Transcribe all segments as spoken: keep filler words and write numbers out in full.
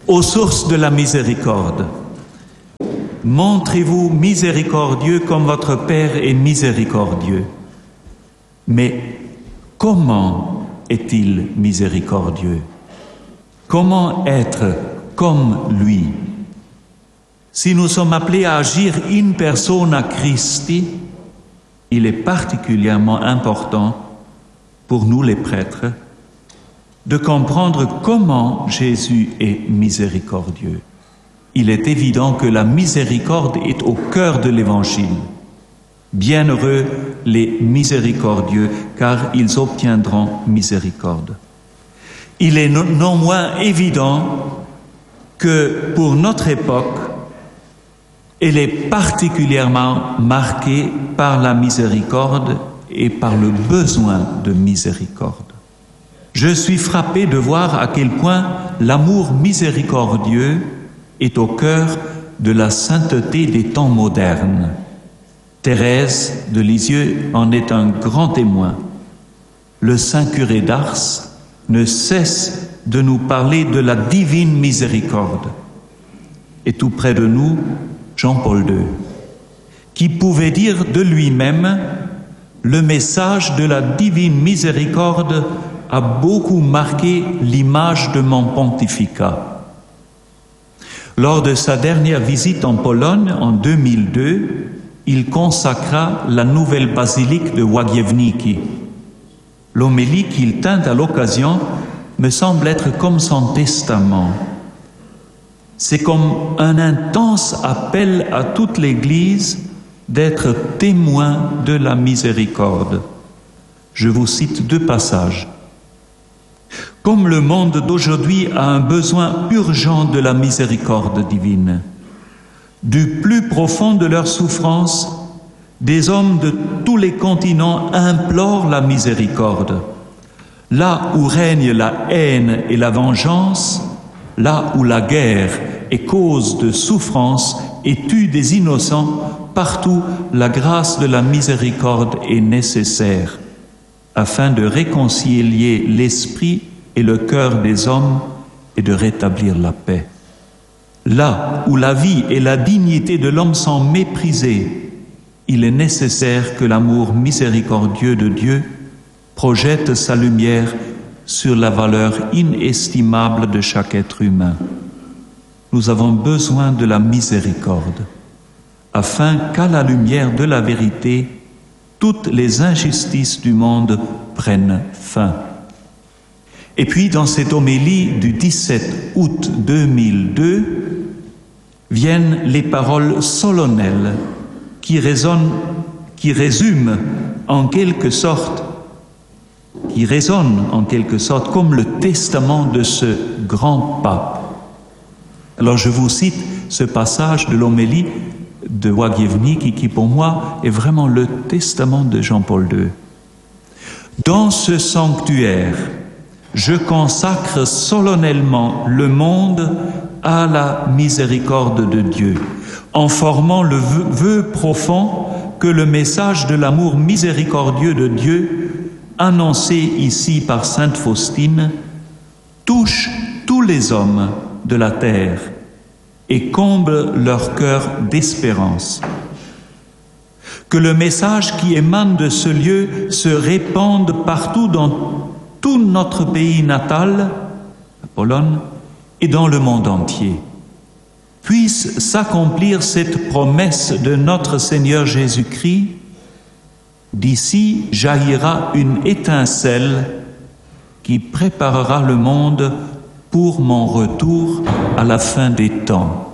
Aux sources de la miséricorde, montrez-vous miséricordieux comme votre Père est miséricordieux. Mais comment est-il miséricordieux? Comment être comme lui? Si nous sommes appelés à agir in persona Christi, il est particulièrement important pour nous les prêtres de comprendre comment Jésus est miséricordieux. Il est évident que la miséricorde est au cœur de l'Évangile. Bienheureux les miséricordieux, car ils obtiendront miséricorde. Il est non moins évident que pour notre époque, elle est particulièrement marquée par la miséricorde et par le besoin de miséricorde. Je suis frappé de voir à quel point l'amour miséricordieux est au cœur de la sainteté des temps modernes. Thérèse de Lisieux en est un grand témoin. Le saint curé d'Ars ne cesse de nous parler de la divine miséricorde. Et tout près de nous, Jean-Paul deux, qui pouvait dire de lui-même « Le message de la divine miséricorde a beaucoup marqué l'image de mon pontificat. » Lors de sa dernière visite en Pologne en deux mille deux, il consacra la nouvelle basilique de Łagiewnicki. L'homélie qu'il tint à l'occasion me semble être comme son testament. C'est comme un intense appel à toute l'Église d'être témoin de la miséricorde. Je vous cite deux passages. Comme le monde d'aujourd'hui a un besoin urgent de la miséricorde divine, du plus profond de leur souffrance, des hommes de tous les continents implorent la miséricorde. Là où règne la haine et la vengeance, là où la guerre est cause de souffrance et tue des innocents, partout la grâce de la miséricorde est nécessaire, afin de réconcilier l'esprit et le cœur des hommes et de rétablir la paix. Là où la vie et la dignité de l'homme sont méprisées, il est nécessaire que l'amour miséricordieux de Dieu projette sa lumière sur la valeur inestimable de chaque être humain. Nous avons besoin de la miséricorde, afin qu'à la lumière de la vérité, toutes les injustices du monde prennent fin. Et puis, dans cette homélie du dix-sept août deux mille deux, viennent les paroles solennelles qui résonnent, qui résument en quelque sorte, qui résonnent en quelque sorte comme le testament de ce grand pape. Alors je vous cite ce passage de l'homélie de Łagiewnicki qui pour moi est vraiment le testament de Jean-Paul deux. Dans ce sanctuaire, je consacre solennellement le monde à la miséricorde de Dieu, en formant le vœu, vœu profond que le message de l'amour miséricordieux de Dieu, annoncé ici par sainte Faustine, touche tous les hommes de la terre et comble leur cœur d'espérance. Que le message qui émane de ce lieu se répande partout dans tout notre pays natal, la Pologne, et dans le monde entier. Puisse s'accomplir cette promesse de notre Seigneur Jésus-Christ, d'ici jaillira une étincelle qui préparera le monde pour mon retour à la fin des temps.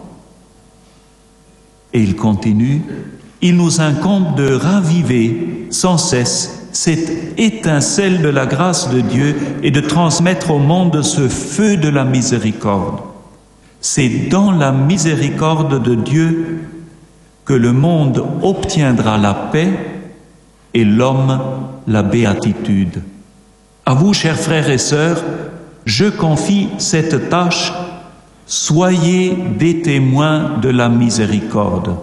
Et il continue, il nous incombe de raviver sans cesse cette étincelle de la grâce de Dieu et de transmettre au monde ce feu de la miséricorde. C'est dans la miséricorde de Dieu que le monde obtiendra la paix et l'homme la béatitude. À vous, chers frères et sœurs, je confie cette tâche. Soyez des témoins de la miséricorde.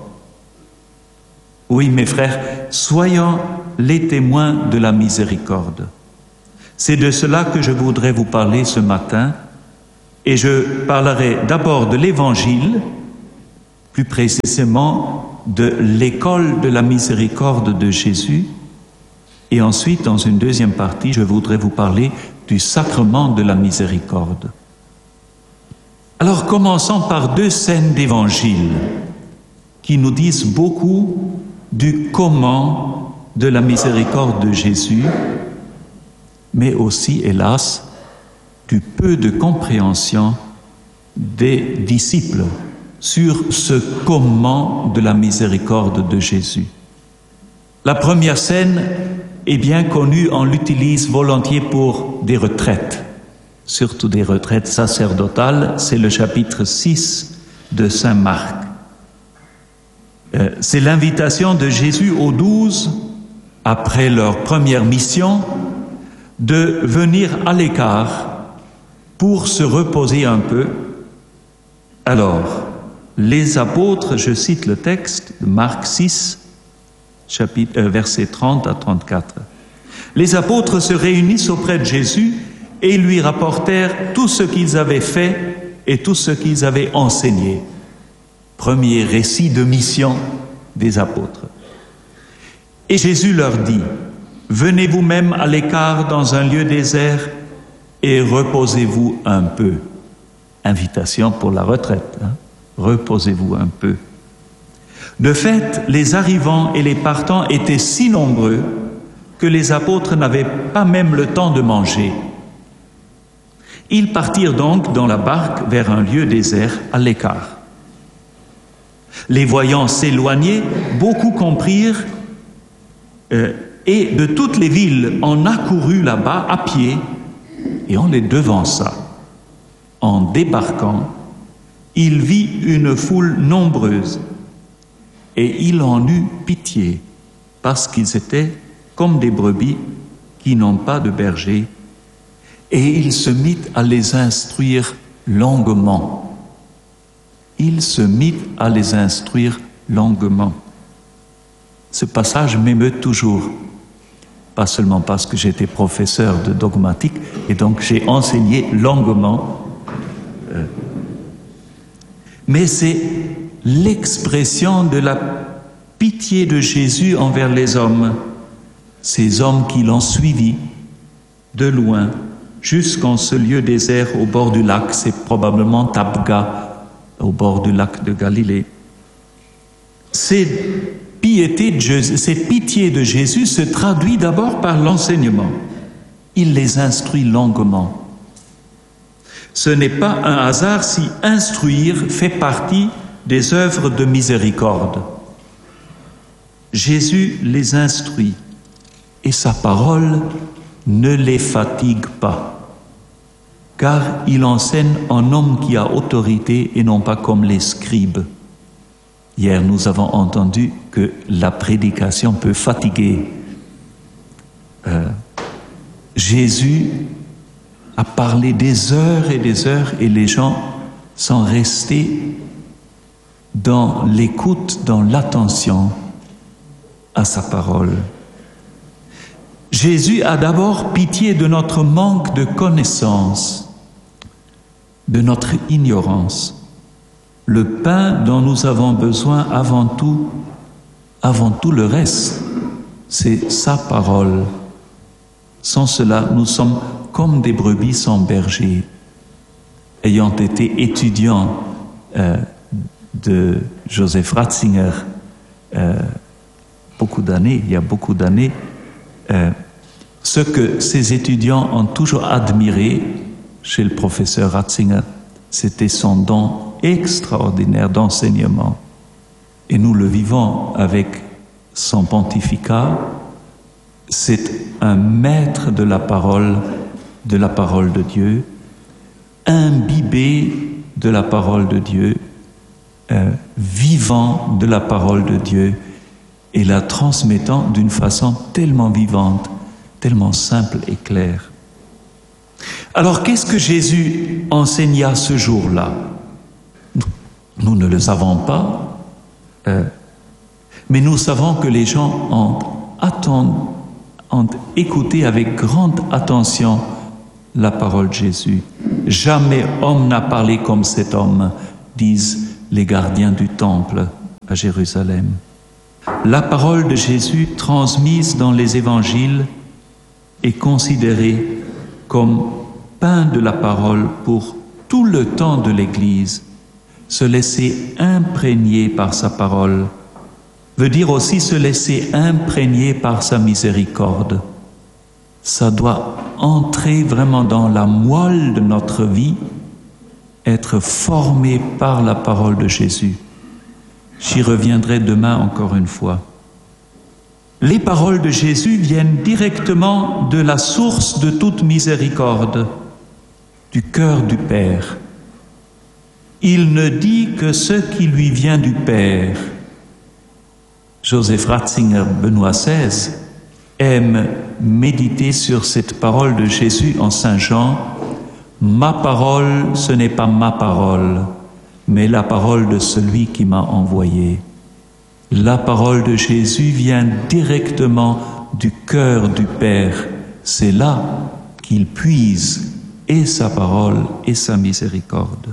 Oui, mes frères, soyons les témoins de la miséricorde. C'est de cela que je voudrais vous parler ce matin, Et je parlerai d'abord de l'Évangile, plus précisément de l'école de la miséricorde de Jésus. Et ensuite, dans une deuxième partie, je voudrais vous parler du sacrement de la miséricorde. Alors, commençons par deux scènes d'Évangile qui nous disent beaucoup du comment de la miséricorde de Jésus, mais aussi, hélas, du peu de compréhension des disciples sur ce comment de la miséricorde de Jésus. La première scène est bien connue, on l'utilise volontiers pour des retraites, surtout des retraites sacerdotales, c'est le chapitre six de saint Marc. Euh, c'est l'invitation de Jésus aux douze, après leur première mission, de venir à l'écart pour se reposer un peu. Alors, les apôtres, je cite le texte de Marc six, chapitre, euh, versets trente à trente-quatre. Les apôtres se réunissent auprès de Jésus et lui rapportèrent tout ce qu'ils avaient fait et tout ce qu'ils avaient enseigné. Premier récit de mission des apôtres. Et Jésus leur dit, « Venez vous-même à l'écart dans un lieu désert et reposez-vous un peu. » Invitation pour la retraite, hein? Reposez-vous un peu. De fait, les arrivants et les partants étaient si nombreux que les apôtres n'avaient pas même le temps de manger. Ils partirent donc dans la barque vers un lieu désert à l'écart. Les voyant s'éloigner, beaucoup comprirent euh, et de toutes les villes on accourut là-bas à pied et on les devança. En débarquant, il vit une foule nombreuse et il en eut pitié parce qu'ils étaient comme des brebis qui n'ont pas de berger, et il se mit à les instruire longuement. Il se mit à les instruire longuement. Ce passage m'émeut toujours, pas seulement parce que j'étais professeur de dogmatique et donc j'ai enseigné longuement, euh, mais c'est l'expression de la pitié de Jésus envers les hommes, ces hommes qui l'ont suivi de loin jusqu'en ce lieu désert au bord du lac, c'est probablement Tabga, au bord du lac de Galilée. Cette piété de Jésus, cette pitié de Jésus se traduit d'abord par l'enseignement. Il les instruit longuement. Ce n'est pas un hasard si instruire fait partie des œuvres de miséricorde. Jésus les instruit et sa parole ne les fatigue pas, car il enseigne en homme qui a autorité et non pas comme les scribes. Hier, nous avons entendu que la prédication peut fatiguer. Euh, Jésus a parlé des heures et des heures et les gens sont restés dans l'écoute, dans l'attention à sa parole. Jésus a d'abord pitié de notre manque de connaissance, de notre ignorance. Le pain dont nous avons besoin avant tout, avant tout le reste, c'est sa parole. Sans cela, nous sommes comme des brebis sans berger. Ayant été étudiant euh, de Joseph Ratzinger, euh, beaucoup d'années, il y a beaucoup d'années, euh, ce que ces étudiants ont toujours admiré chez le professeur Ratzinger, c'était son don extraordinaire d'enseignement. Et nous le vivons avec son pontificat. C'est un maître de la parole, de la parole de Dieu, imbibé de la parole de Dieu, euh, vivant de la parole de Dieu et la transmettant d'une façon tellement vivante, tellement simple et claire. Alors, qu'est-ce que Jésus enseigna ce jour-là? Nous ne le savons pas, euh, mais nous savons que les gens ont, attendent, ont écouté avec grande attention la parole de Jésus. Jamais homme n'a parlé comme cet homme, disent les gardiens du temple à Jérusalem. La parole de Jésus transmise dans les évangiles est considérée comme pain de la parole pour tout le temps de l'Église. Se laisser imprégner par sa parole veut dire aussi se laisser imprégner par sa miséricorde. Ça doit entrer vraiment dans la moelle de notre vie, être formé par la parole de Jésus. J'y reviendrai demain encore une fois. Les paroles de Jésus viennent directement de la source de toute miséricorde, du cœur du Père. Il ne dit que ce qui lui vient du Père. Joseph Ratzinger, Benoît seize, aime méditer sur cette parole de Jésus en Saint Jean. Ma parole, ce n'est pas ma parole, mais la parole de celui qui m'a envoyé. La parole de Jésus vient directement du cœur du Père. C'est là qu'il puise et sa parole et sa miséricorde.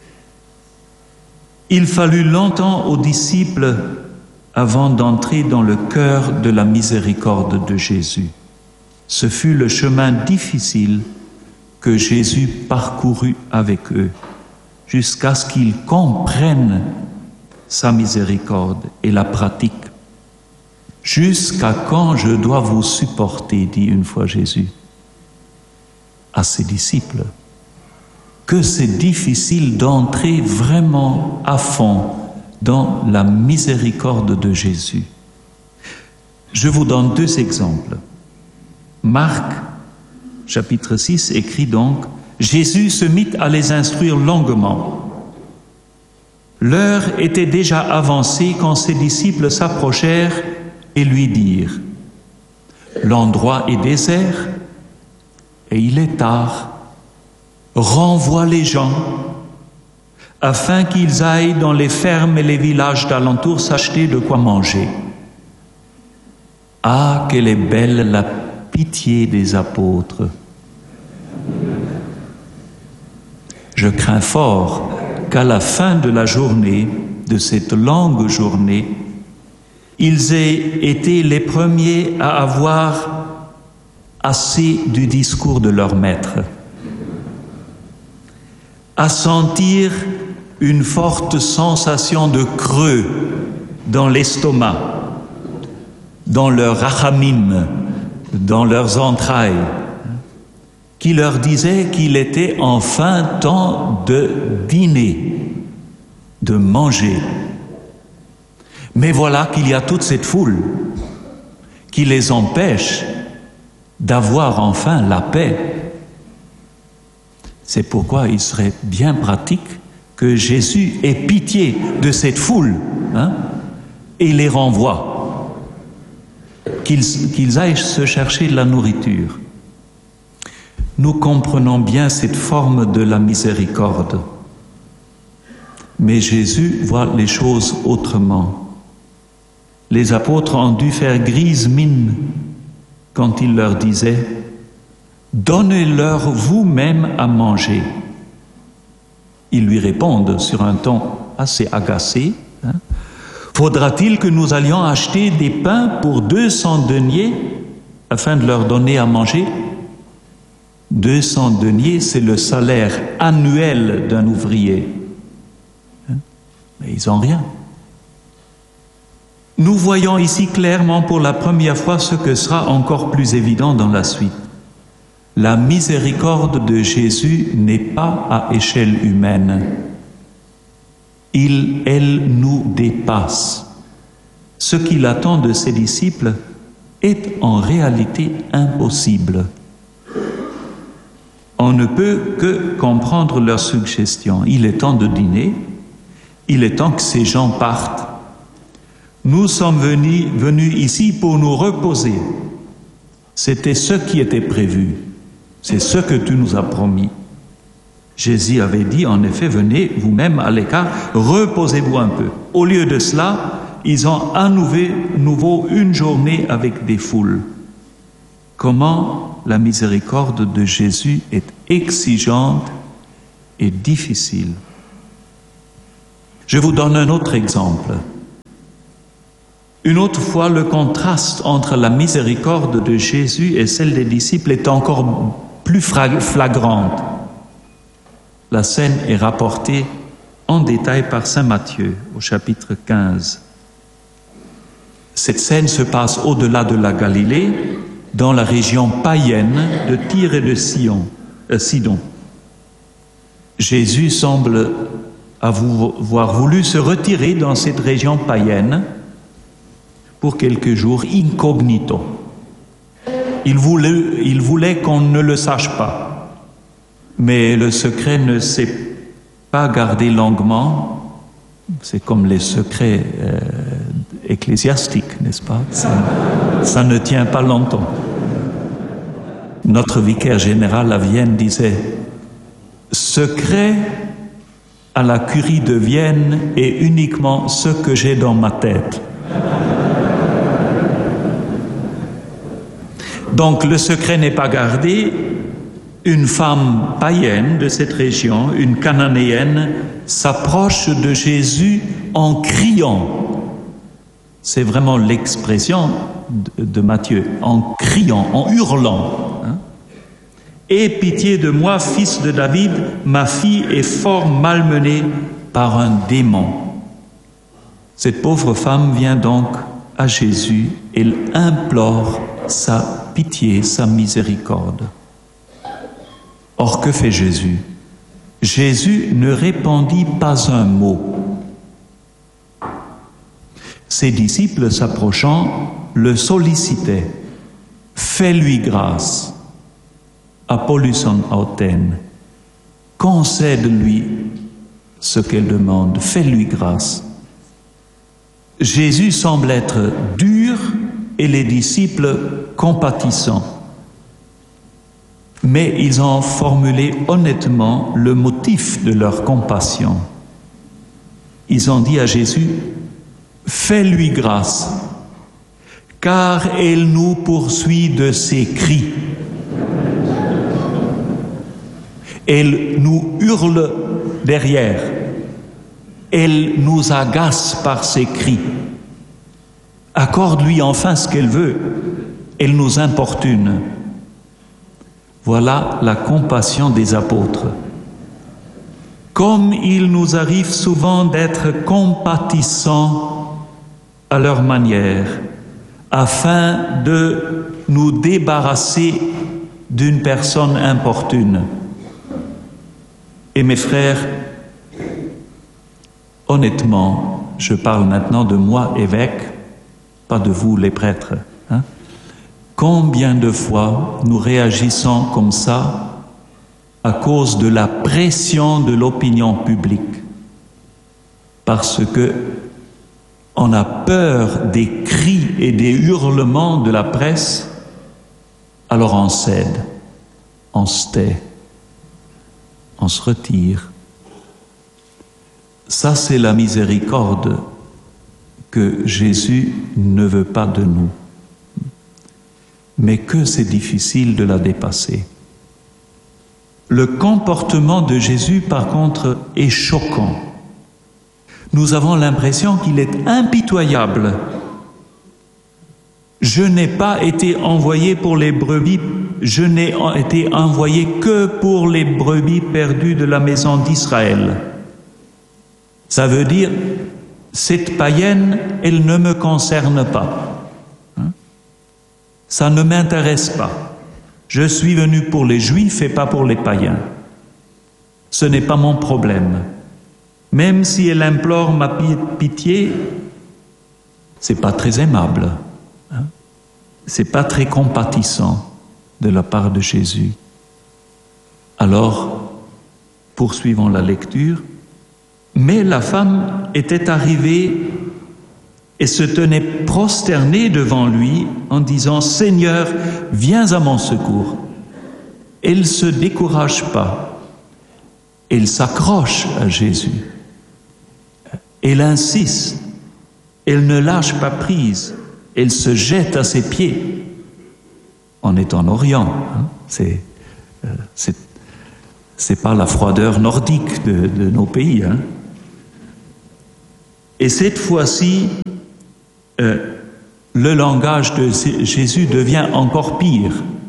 Il fallut longtemps aux disciples avant d'entrer dans le cœur de la miséricorde de Jésus. Ce fut le chemin difficile que Jésus parcourut avec eux, jusqu'à ce qu'ils comprennent sa miséricorde et la pratiquent. Jusqu'à quand je dois vous supporter, dit une fois Jésus à ses disciples, que c'est difficile d'entrer vraiment à fond dans la miséricorde de Jésus. Je vous donne deux exemples. Marc, chapitre six, écrit donc « Jésus se mit à les instruire longuement. L'heure était déjà avancée quand ses disciples s'approchèrent et lui dirent « L'endroit est désert et il est tard. Renvoie les gens afin qu'ils aillent dans les fermes et les villages d'alentour s'acheter de quoi manger. » Ah, quelle est belle la pitié des apôtres! Je crains fort qu'à la fin de la journée, de cette longue journée, ils aient été les premiers à avoir assez du discours de leur maître, à sentir une forte sensation de creux dans l'estomac, dans leur rachamim, dans leurs entrailles, qui leur disait qu'il était enfin temps de dîner, de manger. Mais voilà qu'il y a toute cette foule qui les empêche d'avoir enfin la paix. C'est pourquoi il serait bien pratique que Jésus ait pitié de cette foule, hein, et les renvoie, qu'ils, qu'ils aillent se chercher de la nourriture. Nous comprenons bien cette forme de la miséricorde, mais Jésus voit les choses autrement. Les apôtres ont dû faire grise mine quand il leur disait « Donnez-leur vous-même à manger ». Ils lui répondent sur un ton assez agacé, hein, « Faudra-t-il que nous allions acheter des pains pour deux cents deniers afin de leur donner à manger ?» deux cents deniers, c'est le salaire annuel d'un ouvrier. Hein? Mais ils n'ont rien. Nous voyons ici clairement pour la première fois ce que sera encore plus évident dans la suite. La miséricorde de Jésus n'est pas à échelle humaine. Il, elle nous dépasse. Ce qu'il attend de ses disciples est en réalité impossible. On ne peut que comprendre leurs suggestions. Il est temps de dîner, il est temps que ces gens partent. Nous sommes venus, venus ici pour nous reposer. C'était ce qui était prévu. C'est ce que tu nous as promis. Jésus avait dit, en effet, venez vous-même à l'écart, reposez-vous un peu. Au lieu de cela, ils ont à nouveau, nouveau une journée avec des foules. Comment la miséricorde de Jésus est exigeante et difficile. Je vous donne un autre exemple. Une autre fois, le contraste entre la miséricorde de Jésus et celle des disciples est encore plus flagrante. La scène est rapportée en détail par saint Matthieu au chapitre quinze. Cette scène se passe au-delà de la Galilée, dans la région païenne de Tyr et de Sion, euh, Sidon. Jésus semble avoir voulu se retirer dans cette région païenne pour quelques jours incognito. Il voulait, il voulait qu'on ne le sache pas, mais le secret ne s'est pas gardé longuement. C'est comme les secrets euh, ecclésiastiques, n'est-ce pas? Ça, ça ne tient pas longtemps. Notre vicaire général à Vienne disait « Secret à la curie de Vienne est uniquement ce que j'ai dans ma tête. » Donc le secret n'est pas gardé. Une femme païenne de cette région, une cananéenne, s'approche de Jésus en criant. C'est vraiment l'expression de, de Matthieu, en criant, en hurlant. Hein? « Aie pitié de moi, fils de David, ma fille est fort malmenée par un démon. » Cette pauvre femme vient donc à Jésus, elle implore sa pitié, sa miséricorde. Or, que fait Jésus? Jésus ne répondit pas un mot. Ses disciples s'approchant le sollicitaient. « Fais-lui grâce. Apolluson auten. Concède-lui ce qu'elle demande. Fais-lui grâce. » Jésus semble être dur et les disciples compatissants. Mais ils ont formulé honnêtement le motif de leur compassion. Ils ont dit à Jésus, « Fais-lui grâce, car elle nous poursuit de ses cris. Elle nous hurle derrière. Elle nous agace par ses cris. Accorde-lui enfin ce qu'elle veut. Elle nous importune. » Voilà la compassion des apôtres. Comme il nous arrive souvent d'être compatissants à leur manière, afin de nous débarrasser d'une personne importune. Et mes frères, honnêtement, je parle maintenant de moi, évêque, pas de vous, les prêtres, hein? Combien de fois nous réagissons comme ça à cause de la pression de l'opinion publique? Parce que on a peur des cris et des hurlements de la presse, alors on cède, on se tait, on se retire. Ça, c'est la miséricorde que Jésus ne veut pas de nous. Mais que c'est difficile de la dépasser. Le comportement de Jésus, par contre, est choquant. Nous avons l'impression qu'il est impitoyable. Je n'ai pas été envoyé pour les brebis, je n'ai été envoyé que pour les brebis perdues de la maison d'Israël. Ça veut dire, cette païenne, elle ne me concerne pas. Ça ne m'intéresse pas. Je suis venu pour les Juifs et pas pour les païens. Ce n'est pas mon problème. Même si elle implore ma pitié, c'est pas très aimable. Hein? C'est pas très compatissant de la part de Jésus. Alors, poursuivons la lecture. Mais la femme était arrivée et se tenait prosternée devant lui en disant « Seigneur, viens à mon secours ». Elle ne se décourage pas. Elle s'accroche à Jésus. Elle insiste. Elle ne lâche pas prise. Elle se jette à ses pieds. on est en Orient. Hein. C'est, euh, c'est, c'est pas la froideur nordique de, de nos pays. Hein. Et cette fois-ci, euh, le langage de Jésus devient encore pire.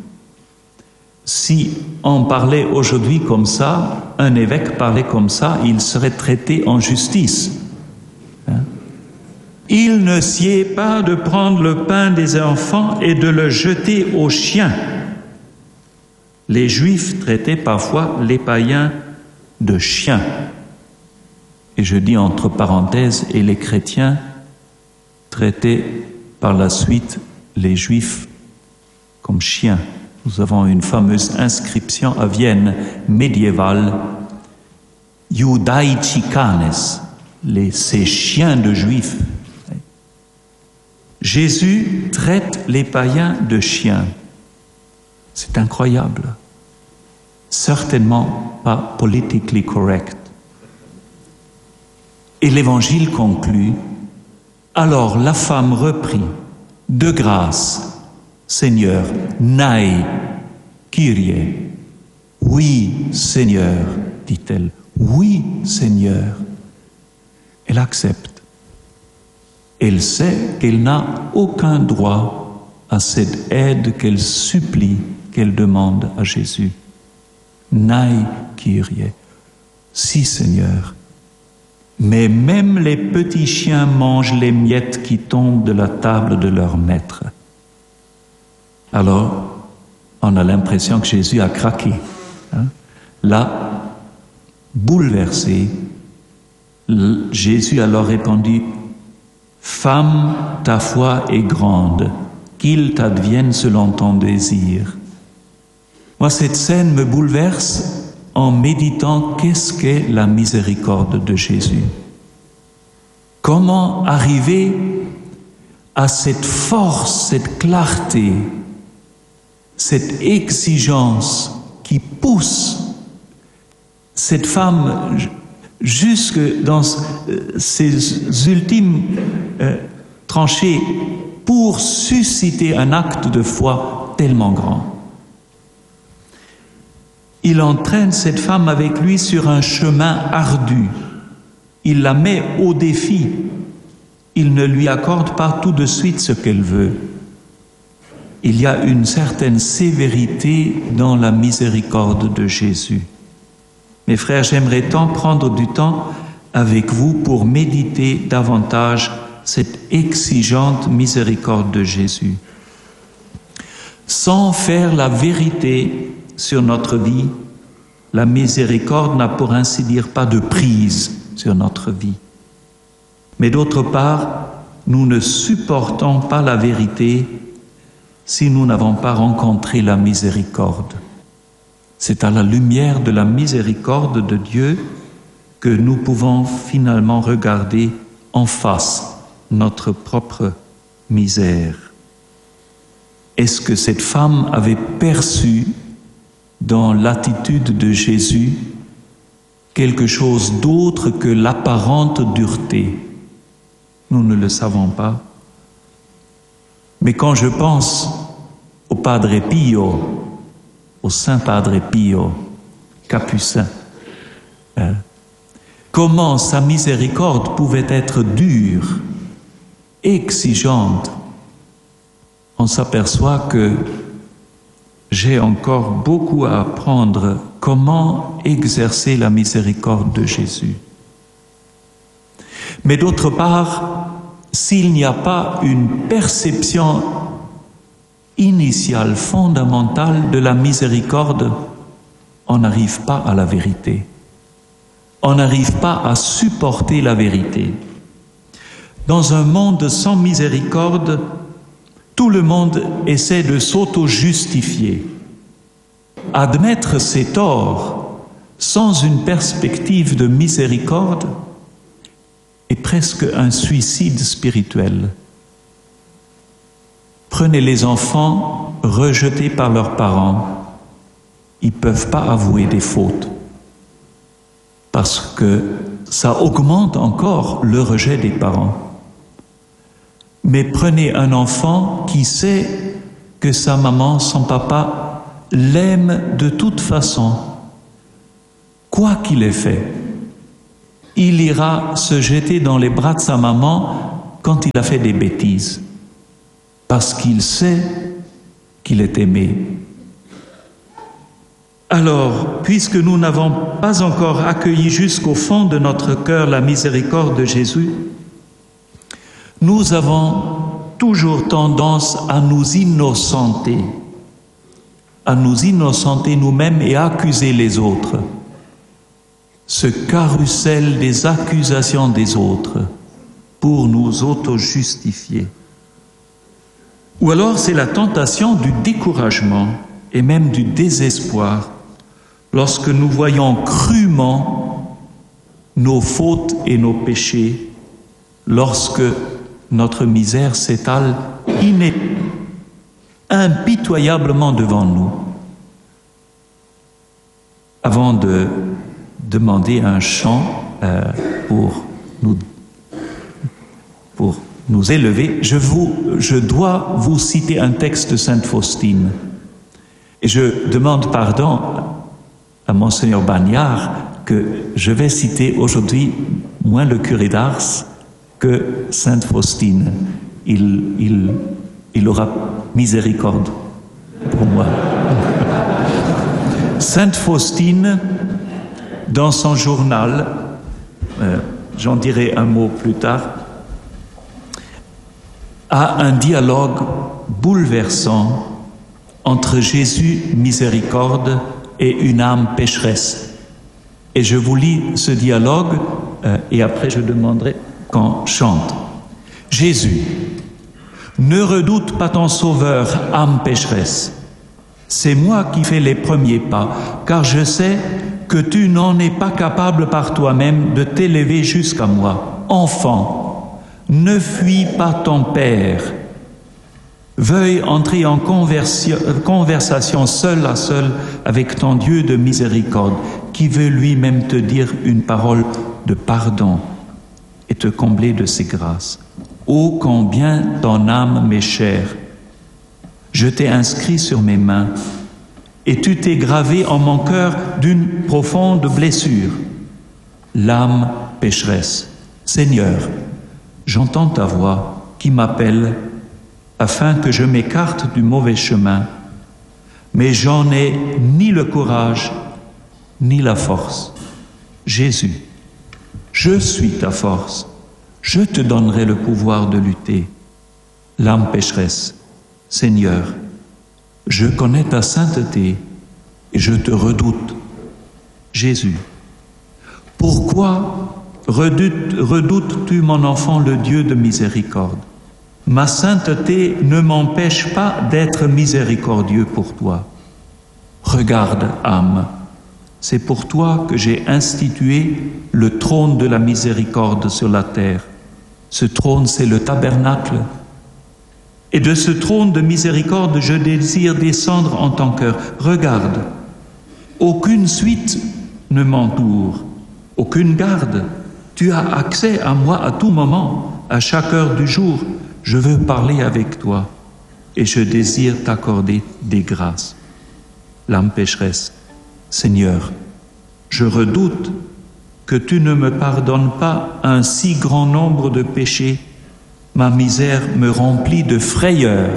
Si on parlait aujourd'hui comme ça, un évêque parlait comme ça, il serait traité en justice. Hein? Il ne sied pas de prendre le pain des enfants et de le jeter aux chiens. Les Juifs traitaient parfois les païens de chiens. Et je dis entre parenthèses, et les chrétiens traitaient par la suite les Juifs comme chiens. Nous avons une fameuse inscription à Vienne médiévale, Iudaici canes, les, ces chiens de Juifs. Jésus traite les païens de chiens. C'est incroyable. Certainement pas politically correct. Et l'Évangile conclut, alors la femme reprit, de grâce, Seigneur, nai, Kyrie. Oui, Seigneur, dit-elle. Oui, Seigneur. Elle accepte. Elle sait qu'elle n'a aucun droit à cette aide qu'elle supplie, qu'elle demande à Jésus. Nai, Kyrie. Si, Seigneur. Mais même les petits chiens mangent les miettes qui tombent de la table de leur maître. Alors, on a l'impression que Jésus a craqué. Hein? Là, bouleversé, Jésus alors répondit, « Femme, ta foi est grande, qu'il t'advienne selon ton désir. » Moi, cette scène me bouleverse en méditant qu'est-ce qu'est la miséricorde de Jésus. Comment arriver à cette force, cette clarté, cette exigence qui pousse cette femme jusque dans ses ultimes euh, tranchées pour susciter un acte de foi tellement grand. Il entraîne cette femme avec lui sur un chemin ardu. Il la met au défi. Il ne lui accorde pas tout de suite ce qu'elle veut. Il y a une certaine sévérité dans la miséricorde de Jésus. Mes frères, j'aimerais tant prendre du temps avec vous pour méditer davantage cette exigeante miséricorde de Jésus. Sans faire la vérité sur notre vie, la miséricorde n'a pour ainsi dire pas de prise sur notre vie. Mais d'autre part, nous ne supportons pas la vérité si nous n'avons pas rencontré la miséricorde. C'est à la lumière de la miséricorde de Dieu que nous pouvons finalement regarder en face notre propre misère. Est-ce que cette femme avait perçu dans l'attitude de Jésus quelque chose d'autre que l'apparente dureté? Nous ne le savons pas. Mais quand je pense au Padre Pio, au Saint Padre Pio, capucin, hein, comment sa miséricorde pouvait être dure, exigeante, on s'aperçoit que j'ai encore beaucoup à apprendre comment exercer la miséricorde de Jésus. Mais d'autre part, s'il n'y a pas une perception initiale, fondamentale de la miséricorde, on n'arrive pas à la vérité. On n'arrive pas à supporter la vérité. Dans un monde sans miséricorde, tout le monde essaie de s'auto-justifier. Admettre ses torts sans une perspective de miséricorde est presque un suicide spirituel. Prenez les enfants rejetés par leurs parents. Ils ne peuvent pas avouer des fautes parce que ça augmente encore le rejet des parents. Mais prenez un enfant qui sait que sa maman, son papa, l'aiment de toute façon. Quoi qu'il ait fait, il ira se jeter dans les bras de sa maman quand il a fait des bêtises, parce qu'il sait qu'il est aimé. Alors, puisque nous n'avons pas encore accueilli jusqu'au fond de notre cœur la miséricorde de Jésus, nous avons toujours tendance à nous innocenter, à nous innocenter nous-mêmes et à accuser les autres. Ce carrousel des accusations des autres pour nous auto-justifier. Ou alors c'est la tentation du découragement et même du désespoir lorsque nous voyons crûment nos fautes et nos péchés, lorsque notre misère s'étale iné- impitoyablement devant nous. Avant de demander un chant euh, pour nous, pour nous élever, je, vous, je dois vous citer un texte de Sainte Faustine. Et je demande pardon à Monseigneur Bagnard que je vais citer aujourd'hui moins le curé d'Ars que Sainte Faustine. Il, il, il aura miséricorde pour moi. Sainte Faustine, dans son journal, euh, j'en dirai un mot plus tard, a un dialogue bouleversant entre Jésus miséricorde et une âme pécheresse. Et je vous lis ce dialogue euh, et après je demanderai qu'on chante. Jésus, ne redoute pas ton sauveur, âme pécheresse. C'est moi qui fais les premiers pas, car je sais que tu n'en es pas capable par toi-même de t'élever jusqu'à moi. Enfant, ne fuis pas ton Père. Veuille entrer en conversation seul à seul avec ton Dieu de miséricorde, qui veut lui-même te dire une parole de pardon et te combler de ses grâces. Ô combien ton âme m'est chère! Je t'ai inscrit sur mes mains, et tu t'es gravé en mon cœur d'une profonde blessure. L'âme pécheresse. Seigneur, j'entends ta voix qui m'appelle afin que je m'écarte du mauvais chemin, mais j'en ai ni le courage, ni la force. Jésus, je suis ta force, je te donnerai le pouvoir de lutter. L'âme pécheresse, Seigneur, je connais ta sainteté et je te redoute. Jésus, pourquoi redoutes, redoutes-tu, mon enfant, le Dieu de miséricorde? Ma sainteté ne m'empêche pas d'être miséricordieux pour toi. Regarde, âme, c'est pour toi que j'ai institué le trône de la miséricorde sur la terre. Ce trône, c'est le tabernacle. Et de ce trône de miséricorde, je désire descendre en ton cœur. Regarde, aucune suite ne m'entoure, aucune garde. Tu as accès à moi à tout moment, à chaque heure du jour. Je veux parler avec toi et je désire t'accorder des grâces. L'âme pécheresse, Seigneur, je redoute que tu ne me pardonnes pas un si grand nombre de péchés. Ma misère me remplit de frayeur.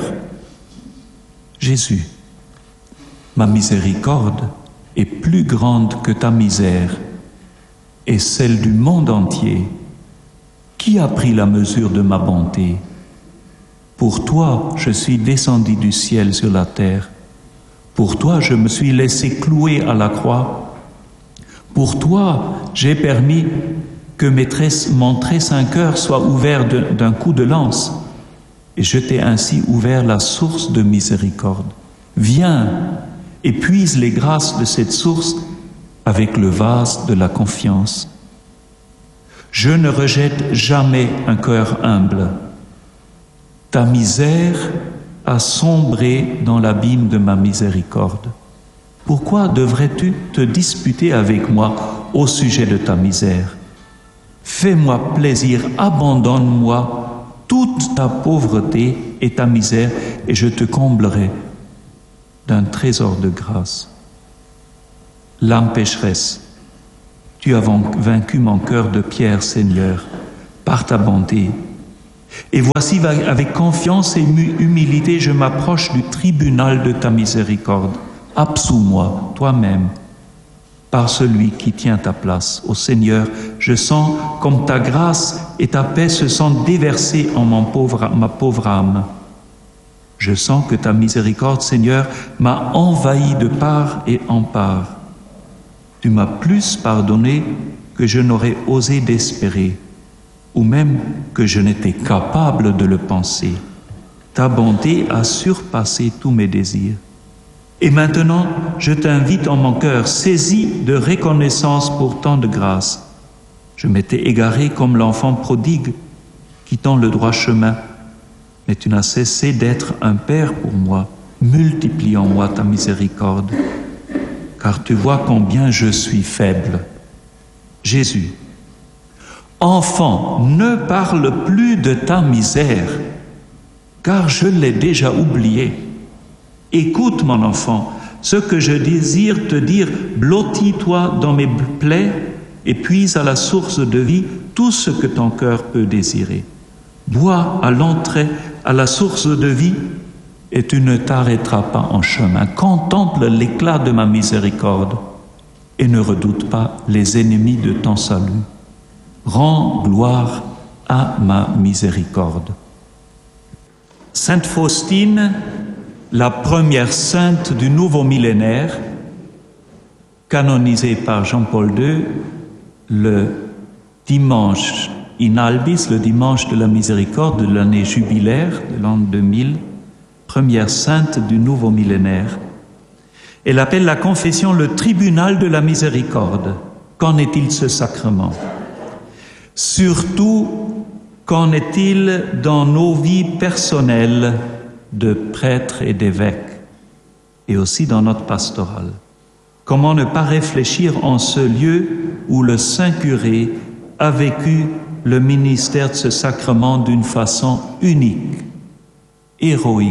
Jésus, ma miséricorde est plus grande que ta misère et celle du monde entier. Qui a pris la mesure de ma bonté? Pour toi, je suis descendu du ciel sur la terre. Pour toi, je me suis laissé clouer à la croix. Pour toi, j'ai permis que mes très, mon très saint cœur soit ouvert de, d'un coup de lance. Et je t'ai ainsi ouvert la source de miséricorde. Viens et puise les grâces de cette source avec le vase de la confiance. Je ne rejette jamais un cœur humble. Ta misère a sombré dans l'abîme de ma miséricorde. Pourquoi devrais-tu te disputer avec moi au sujet de ta misère? Fais-moi plaisir, abandonne-moi toute ta pauvreté et ta misère, et je te comblerai d'un trésor de grâce. L'âme pécheresse, tu as vaincu mon cœur de pierre, Seigneur, par ta bonté. Et voici, avec confiance et humilité, je m'approche du tribunal de ta miséricorde. Absous-moi, toi-même, par celui qui tient ta place. Ô Seigneur, je sens comme ta grâce et ta paix se sont déversées en mon pauvre, ma pauvre âme. Je sens que ta miséricorde, Seigneur, m'a envahi de part et en part. Tu m'as plus pardonné que je n'aurais osé d'espérer, ou même que je n'étais capable de le penser. Ta bonté a surpassé tous mes désirs. Et maintenant, je t'invite en mon cœur, saisi de reconnaissance pour tant de grâce. Je m'étais égaré comme l'enfant prodigue, quittant le droit chemin. Mais tu n'as cessé d'être un Père pour moi. Multiplie en moi ta miséricorde, car tu vois combien je suis faible. Jésus, enfant, ne parle plus de ta misère, car je l'ai déjà oublié. Écoute, mon enfant, ce que je désire te dire, blottis-toi dans mes plaies et puise à la source de vie tout ce que ton cœur peut désirer. Bois à l'entrée, à la source de vie, et tu ne t'arrêteras pas en chemin. Contemple l'éclat de ma miséricorde et ne redoute pas les ennemis de ton salut. Rends gloire à ma miséricorde. Sainte Faustine, la première sainte du nouveau millénaire, canonisée par Jean-Paul deux le dimanche in albis, le dimanche de la miséricorde de l'année jubilaire de l'an deux mille, première sainte du nouveau millénaire. Elle appelle la confession le tribunal de la miséricorde. Qu'en est-il ce sacrement? Surtout, qu'en est-il dans nos vies personnelles de prêtres et d'évêques, et aussi dans notre pastorale? Comment ne pas réfléchir en ce lieu où le Saint-Curé a vécu le ministère de ce sacrement d'une façon unique, héroïque?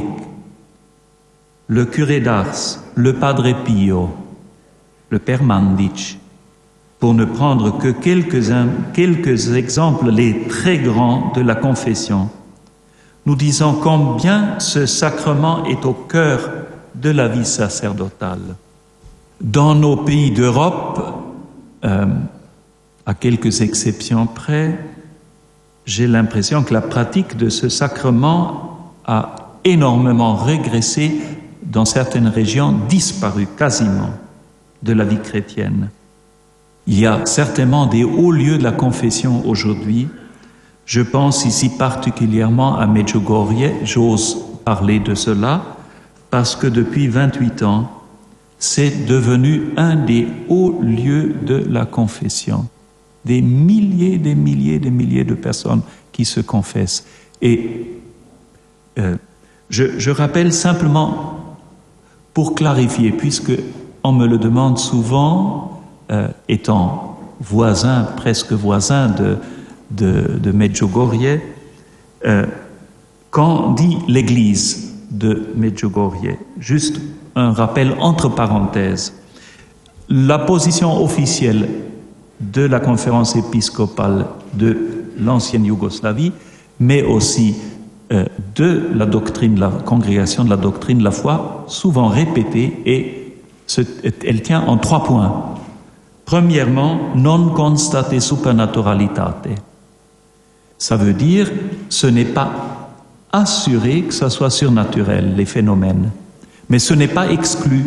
Le curé d'Ars, le Padre Pio, le Père Mandic, pour ne prendre que quelques-uns, quelques exemples, les très grands de la confession, nous disons combien ce sacrement est au cœur de la vie sacerdotale. Dans nos pays d'Europe, euh, à quelques exceptions près, j'ai l'impression que la pratique de ce sacrement a énormément régressé, dans certaines régions, disparu quasiment de la vie chrétienne. Il y a certainement des hauts lieux de la confession aujourd'hui. Je pense ici particulièrement à Medjugorje, j'ose parler de cela, parce que depuis vingt-huit ans, c'est devenu un des hauts lieux de la confession. Des milliers, des milliers, des milliers de personnes qui se confessent. Et euh, je, je rappelle simplement, pour clarifier, puisque on me le demande souvent, euh, étant voisin, presque voisin de, de, de Medjugorje, euh, quand on dit l'Église de Medjugorje, juste un rappel entre parenthèses, la position officielle de la conférence épiscopale de l'ancienne Yougoslavie, mais aussi euh, de la doctrine, la congrégation de la doctrine de la foi, souvent répétée, et ce, elle tient en trois points. Premièrement, non constate supernaturalitate. Ça veut dire, ce n'est pas assuré que ça soit surnaturel, les phénomènes, mais ce n'est pas exclu.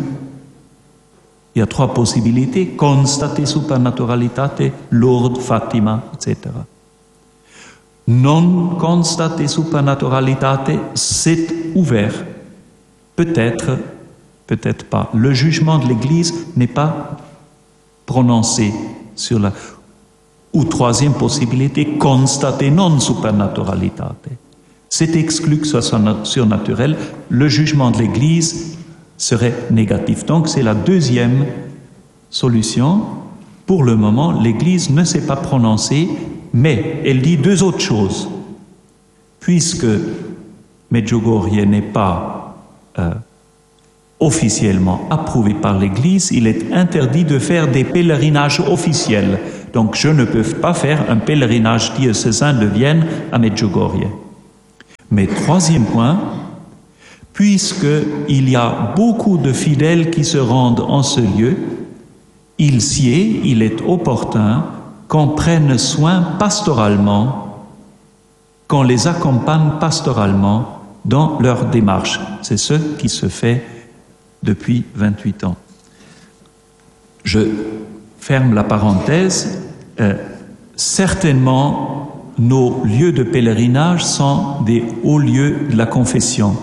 Il y a trois possibilités: constate supernaturalitate, Lourdes, Fatima, et cetera. Non constate supernaturalitate, c'est ouvert. Peut-être, peut-être pas. Le jugement de l'Église n'est pas prononcé sur la... Ou troisième possibilité, constate non supernaturalitate. C'est exclu que ce soit surnaturel. Le jugement de l'Église serait négatif. Donc c'est la deuxième solution. Pour le moment, l'Église ne s'est pas prononcée, mais elle dit deux autres choses. Puisque Medjugorje n'est pas euh, officiellement approuvé par l'Église, il est interdit de faire des pèlerinages officiels. Donc je ne peux pas faire un pèlerinage diocésain de Vienne à Medjugorje. Mais troisième point, puisqu'il y a beaucoup de fidèles qui se rendent en ce lieu, il sied, il est opportun qu'on prenne soin pastoralement, qu'on les accompagne pastoralement dans leur démarche. C'est ce qui se fait depuis vingt-huit ans. Je ferme la parenthèse. Euh, certainement, nos lieux de pèlerinage sont des hauts lieux de la confession.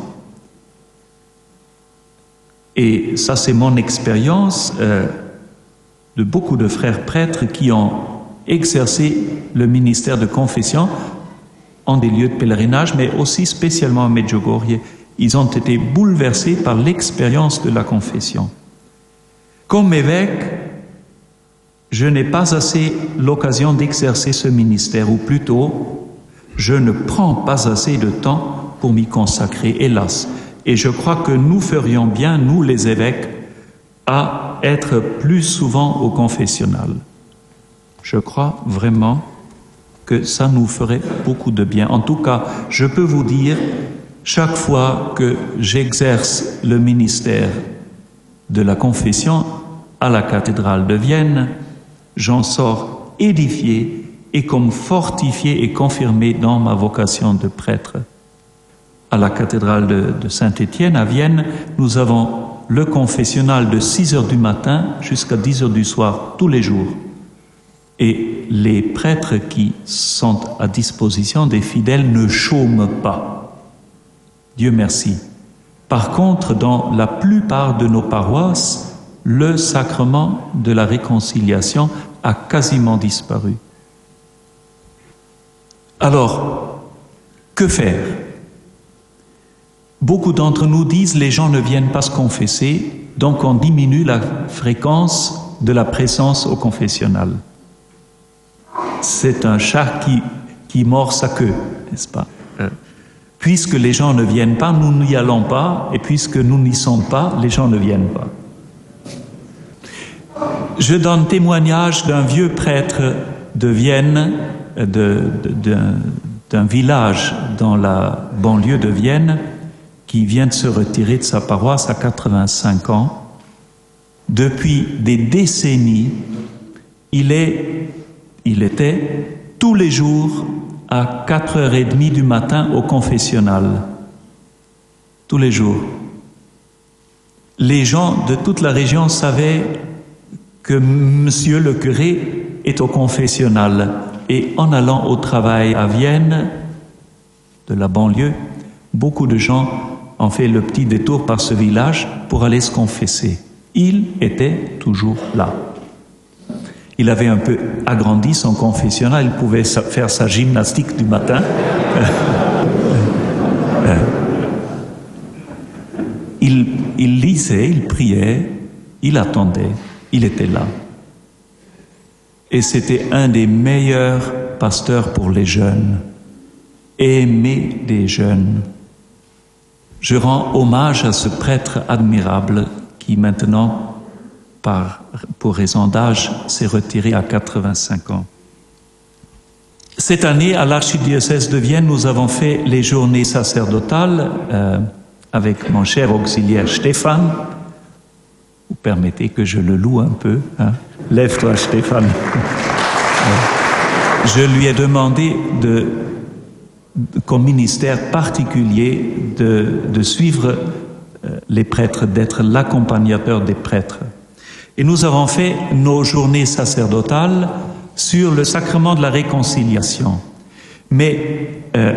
Et ça, c'est mon expérience euh, de beaucoup de frères prêtres qui ont exercé le ministère de confession en des lieux de pèlerinage, mais aussi spécialement à Medjugorje. Ils ont été bouleversés par l'expérience de la confession. Comme évêque, je n'ai pas assez l'occasion d'exercer ce ministère, ou plutôt, je ne prends pas assez de temps pour m'y consacrer, hélas. Et je crois que nous ferions bien, nous les évêques, à être plus souvent au confessionnal. Je crois vraiment que ça nous ferait beaucoup de bien. En tout cas, je peux vous dire, chaque fois que j'exerce le ministère de la confession à la cathédrale de Vienne, j'en sors édifié et comme fortifié et confirmé dans ma vocation de prêtre. À la cathédrale de, de Saint-Étienne, à Vienne, nous avons le confessionnal de six heures du matin jusqu'à dix heures du soir, tous les jours. Et les prêtres qui sont à disposition des fidèles ne chôment pas. Dieu merci. Par contre, dans la plupart de nos paroisses, le sacrement de la réconciliation a quasiment disparu. Alors, que faire ? Beaucoup d'entre nous disent les gens ne viennent pas se confesser, donc on diminue la fréquence de la présence au confessionnal. C'est un chat qui, qui mord sa queue, n'est-ce pas ? euh, Puisque les gens ne viennent pas, nous n'y allons pas, et puisque nous n'y sommes pas, les gens ne viennent pas. Je donne témoignage d'un vieux prêtre de Vienne, de, de, d'un, d'un village dans la banlieue de Vienne, qui vient de se retirer de sa paroisse à quatre-vingt-cinq ans. Depuis des décennies, il, est, il était tous les jours à quatre heures trente du matin au confessionnal. Tous les jours. Les gens de toute la région savaient que monsieur le curé est au confessionnal. Et en allant au travail à Vienne, de la banlieue, beaucoup de gens ont fait le petit détour par ce village pour aller se confesser. Il était toujours là. Il avait un peu agrandi son confessionnal, il pouvait faire sa gymnastique du matin. il, il lisait, il priait, il attendait, il était là. Et c'était un des meilleurs pasteurs pour les jeunes. Aimer des jeunes. Je rends hommage à ce prêtre admirable qui maintenant, par, pour raison d'âge, s'est retiré à quatre-vingt-cinq ans. Cette année, à l'archidiocèse de Vienne, nous avons fait les journées sacerdotales euh, avec mon cher auxiliaire Stéphane. Vous permettez que je le loue un peu, hein? Lève-toi, Stéphane. Je lui ai demandé de, comme ministère particulier de, de suivre les prêtres, d'être l'accompagnateur des prêtres. Et nous avons fait nos journées sacerdotales sur le sacrement de la réconciliation. Mais euh,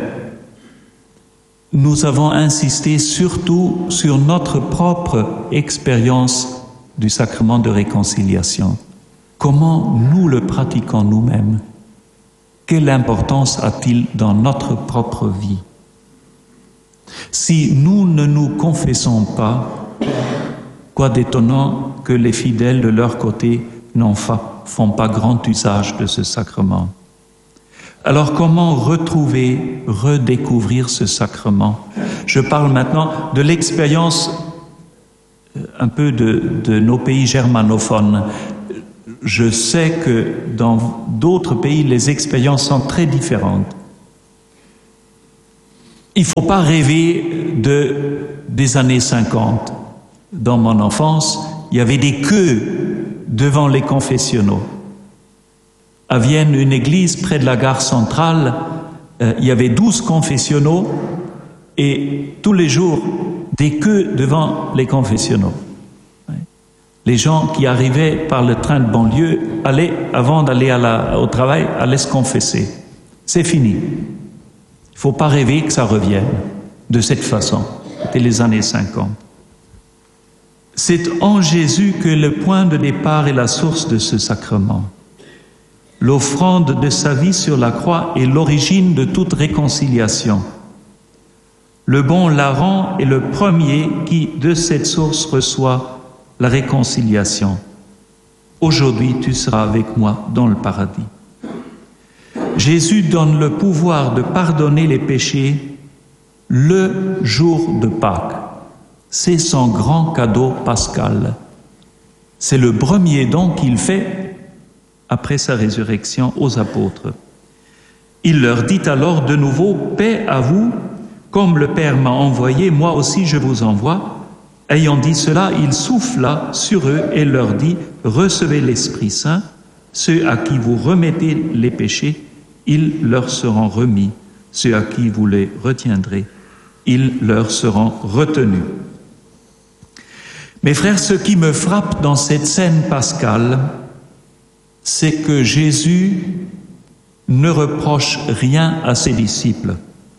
nous avons insisté surtout sur notre propre expérience du sacrement de réconciliation. Comment nous le pratiquons nous-mêmes? Quelle importance a-t-il dans notre propre vie? Si nous ne nous confessons pas, quoi d'étonnant que les fidèles de leur côté n'en fa- font pas grand usage de ce sacrement. Alors comment retrouver, redécouvrir ce sacrement? Je parle maintenant de l'expérience un peu de, de nos pays germanophones. Je sais que dans d'autres pays, les expériences sont très différentes. Il ne faut pas rêver de, des années cinquante. Dans mon enfance, il y avait des queues devant les confessionnaux. À Vienne, une église près de la gare centrale, euh, il y avait douze confessionnaux et tous les jours, des queues devant les confessionnaux. Les gens qui arrivaient par le train de banlieue allaient, avant d'aller à la, au travail, allaient se confesser. C'est fini. Il ne faut pas rêver que ça revienne de cette façon. C'était les années cinquante. C'est en Jésus que le point de départ est la source de ce sacrement. L'offrande de sa vie sur la croix est l'origine de toute réconciliation. Le bon larron est le premier qui, de cette source, reçoit la réconciliation. Aujourd'hui, tu seras avec moi dans le paradis. Jésus donne le pouvoir de pardonner les péchés le jour de Pâques. C'est son grand cadeau pascal. C'est le premier don qu'il fait après sa résurrection aux apôtres. Il leur dit alors de nouveau, « Paix à vous, comme le Père m'a envoyé, moi aussi je vous envoie. » Ayant dit cela, il souffla sur eux et leur dit, « Recevez l'Esprit Saint, ceux à qui vous remettez les péchés, ils leur seront remis, ceux à qui vous les retiendrez, ils leur seront retenus. » Mes frères, ce qui me frappe dans cette scène pascale, c'est que Jésus ne reproche rien à ses disciples.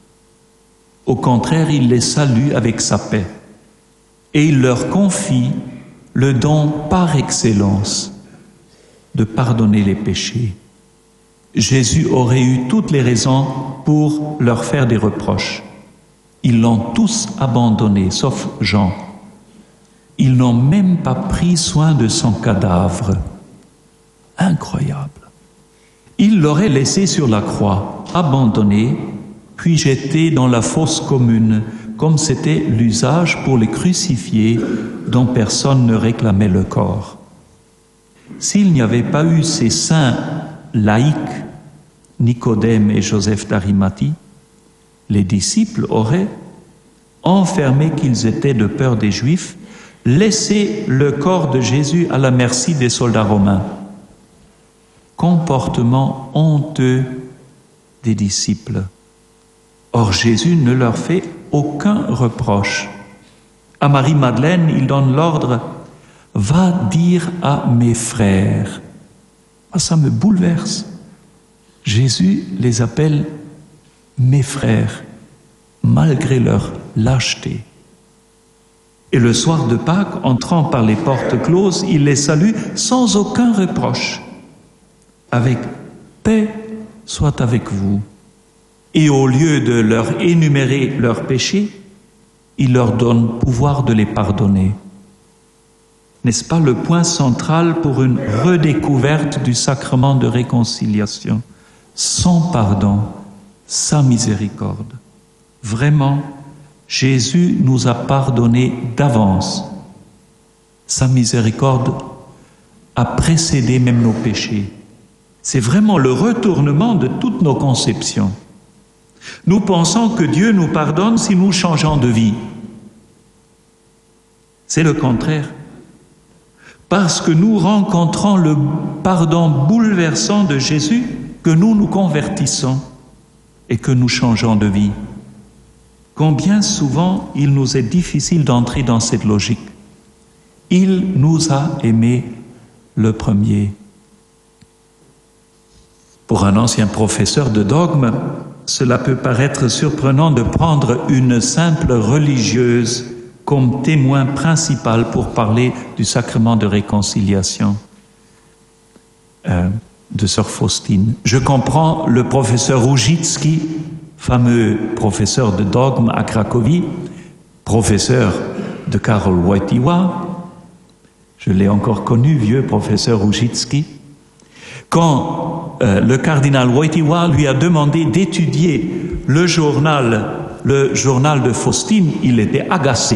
Au contraire, il les salue avec sa paix. Et il leur confie le don par excellence de pardonner les péchés. Jésus aurait eu toutes les raisons pour leur faire des reproches. Ils l'ont tous abandonné, sauf Jean. Ils n'ont même pas pris soin de son cadavre. Incroyable. Ils l'auraient laissé sur la croix, abandonné, puis jeté dans la fosse commune, comme c'était l'usage pour les crucifiés dont personne ne réclamait le corps. S'il n'y avait pas eu ces saints laïcs, Nicodème et Joseph d'Arimathie, les disciples auraient, enfermés qu'ils étaient de peur des Juifs, laissé le corps de Jésus à la merci des soldats romains. Comportement honteux des disciples. Or Jésus ne leur fait aucun reproche. À Marie-Madeleine, il donne l'ordre « Va dire à mes frères ». Ah, ça me bouleverse. Jésus les appelle « mes frères », malgré leur lâcheté. Et le soir de Pâques, entrant par les portes closes, il les salue sans aucun reproche. Avec « paix soit avec vous ». Et au lieu de leur énumérer leurs péchés, il leur donne pouvoir de les pardonner. N'est-ce pas le point central pour une redécouverte du sacrement de réconciliation? Sans pardon, sans miséricorde. Vraiment, Jésus nous a pardonné d'avance. Sa miséricorde a précédé même nos péchés. C'est vraiment le retournement de toutes nos conceptions. Nous pensons que Dieu nous pardonne si nous changeons de vie. C'est le contraire. Parce que nous rencontrons le pardon bouleversant de Jésus que nous nous convertissons et que nous changeons de vie. Combien souvent il nous est difficile d'entrer dans cette logique. Il nous a aimés le premier. Pour un ancien professeur de dogme, cela peut paraître surprenant de prendre une simple religieuse comme témoin principal pour parler du sacrement de réconciliation euh, de sœur Faustine. Je comprends le professeur Roużycki, fameux professeur de dogme à Cracovie, professeur de Karol Wojtyła. Je l'ai encore connu, vieux professeur Roużycki. Quand euh, le cardinal Wojtyła lui a demandé d'étudier le journal, le journal de Faustine, il était agacé.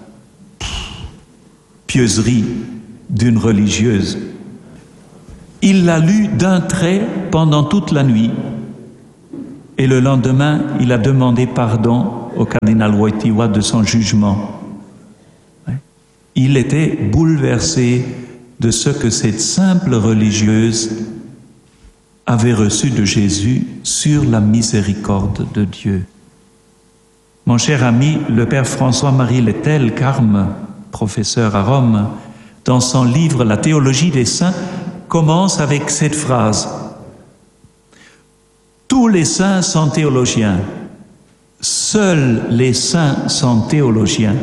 Pieuserie d'une religieuse. Il l'a lu d'un trait pendant toute la nuit. Et le lendemain, il a demandé pardon au cardinal Wojtyła de son jugement. Il était bouleversé de ce que cette simple religieuse avait reçu de Jésus sur la miséricorde de Dieu. Mon cher ami, le père François-Marie Lettel, Carme, professeur à Rome, dans son livre La théologie des saints, commence avec cette phrase. Tous les saints sont théologiens. Seuls les saints sont théologiens.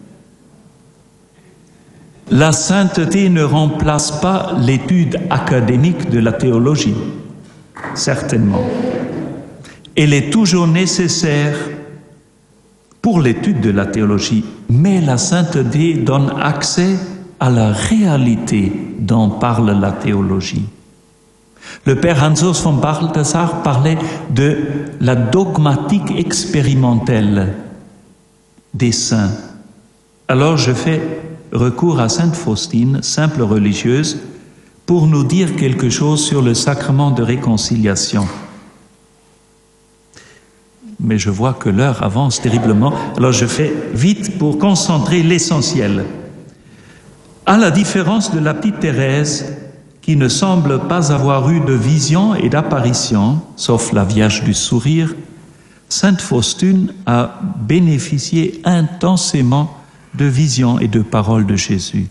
La sainteté ne remplace pas l'étude académique de la théologie, certainement. Elle est toujours nécessaire pour l'étude de la théologie, mais la sainteté donne accès à la réalité dont parle la théologie. Le père Hans-Urs von Balthasar parlait de la dogmatique expérimentelle des saints. Alors je fais recours à Sainte Faustine, simple religieuse, pour nous dire quelque chose sur le sacrement de réconciliation. Mais je vois que l'heure avance terriblement, alors je fais vite pour concentrer l'essentiel. À la différence de la petite Thérèse, qui ne semble pas avoir eu de vision et d'apparition, sauf la Vierge du Sourire, Sainte Faustine a bénéficié intensément de visions et de paroles de Jésus.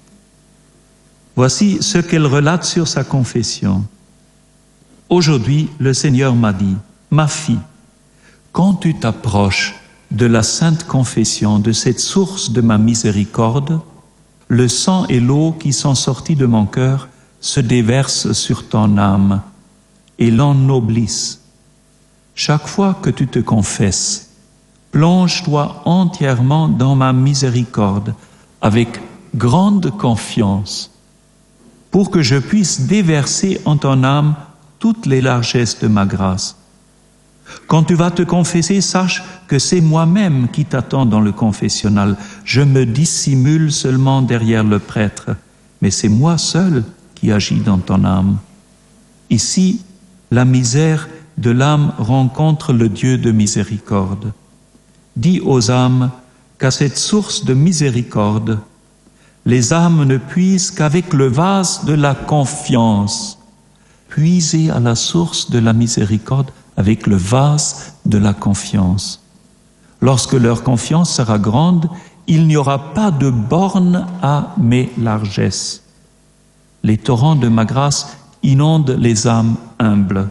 Voici ce qu'elle relate sur sa confession. Aujourd'hui, le Seigneur m'a dit, « Ma fille, quand tu t'approches de la sainte confession, de cette source de ma miséricorde, le sang et l'eau qui sont sortis de mon cœur se déversent sur ton âme et l'ennoblissent. Chaque fois que tu te confesses, plonge-toi entièrement dans ma miséricorde avec grande confiance pour que je puisse déverser en ton âme toutes les largesses de ma grâce. Quand tu vas te confesser, sache que c'est moi-même qui t'attends dans le confessionnal. Je me dissimule seulement derrière le prêtre, mais c'est moi seul qui agis dans ton âme. Ici, la misère de l'âme rencontre le Dieu de miséricorde. Dis aux âmes qu'à cette source de miséricorde, les âmes ne puisent qu'avec le vase de la confiance. Puisez à la source de la miséricorde avec le vase de la confiance. Lorsque leur confiance sera grande, il n'y aura pas de borne à mes largesses. Les torrents de ma grâce inondent les âmes humbles.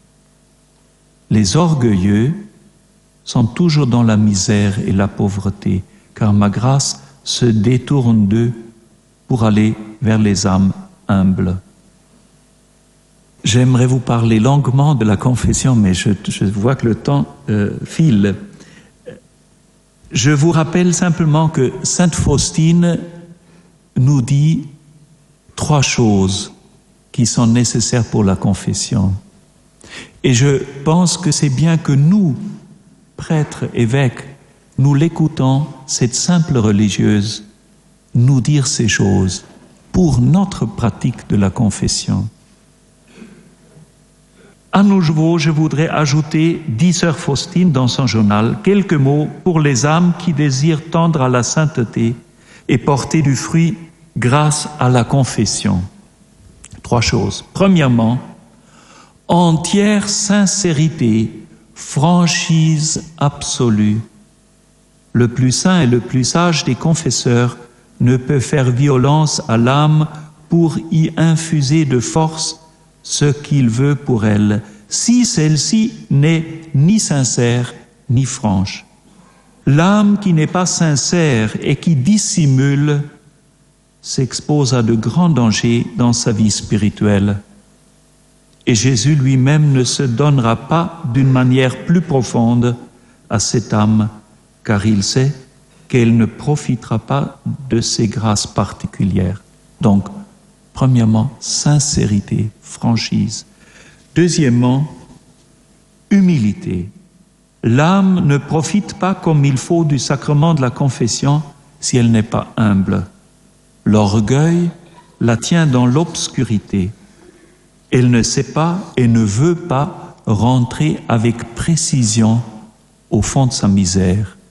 Les orgueilleux sont toujours dans la misère et la pauvreté, car ma grâce se détourne d'eux pour aller vers les âmes humbles. J'aimerais vous parler longuement de la confession, mais je, je vois que le temps euh, file. Je vous rappelle simplement que Sainte Faustine nous dit trois choses qui sont nécessaires pour la confession. Et je pense que c'est bien que nous, prêtres, évêques, nous l'écoutons, cette simple religieuse, nous dire ces choses pour notre pratique de la confession. À nouveau, je voudrais ajouter, dit sœur Faustine dans son journal, quelques mots pour les âmes qui désirent tendre à la sainteté et porter du fruit grâce à la confession. Trois choses. Premièrement, entière sincérité, franchise absolue. Le plus saint et le plus sage des confesseurs ne peut faire violence à l'âme pour y infuser de force ce qu'il veut pour elle, si celle-ci n'est ni sincère ni franche. L'âme qui n'est pas sincère et qui dissimule s'expose à de grands dangers dans sa vie spirituelle. Et Jésus lui-même ne se donnera pas d'une manière plus profonde à cette âme, car il sait qu'elle ne profitera pas de ses grâces particulières. Donc, premièrement, sincérité, franchise. Deuxièmement, humilité. L'âme ne profite pas comme il faut du sacrement de la confession si elle n'est pas humble. L'orgueil la tient dans l'obscurité. Elle ne sait pas et ne veut pas rentrer avec précision au fond de sa misère.